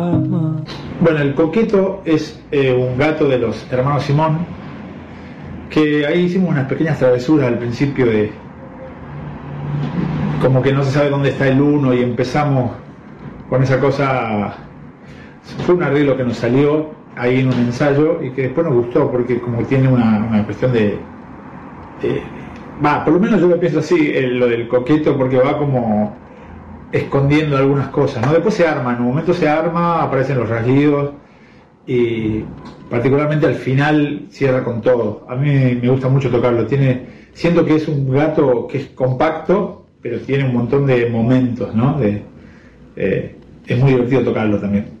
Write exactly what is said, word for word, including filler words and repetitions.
Bueno, el Coqueto es eh, un gato de los hermanos Simón, que ahí hicimos unas pequeñas travesuras al principio de como que no se sabe dónde está el uno y empezamos con esa cosa. Fue un arreglo que nos salió ahí en un ensayo y que después nos gustó porque como tiene una, una cuestión de va, por lo menos yo lo pienso así, el, lo del Coqueto, porque va como escondiendo algunas cosas, ¿no? Después se arma, en un momento se arma, aparecen los rasguidos y particularmente al final cierra con todo. A mí me gusta mucho tocarlo, tiene, siento que es un gato que es compacto, pero tiene un montón de momentos, ¿no? De, eh, es muy divertido tocarlo también.